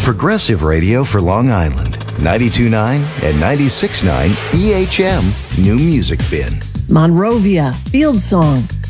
Progressive radio for Long Island. 92.9 and 96.9 EHM New Music Bin. Monrovia, Field Song.